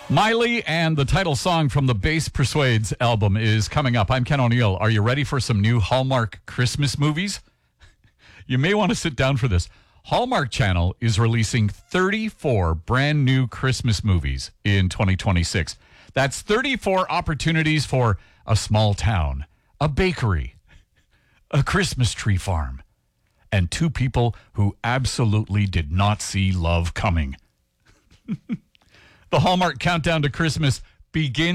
Miley and the title song from the Bass Persuades album is coming up. I'm Ken O'Neill. Are you ready for some new Hallmark Christmas movies? You may want to sit down for this. Hallmark Channel is releasing 34 brand new Christmas movies in 2026. That's 34 opportunities for a small town, a bakery, a Christmas tree farm, and two people who absolutely did not see love coming. The Hallmark countdown to Christmas begins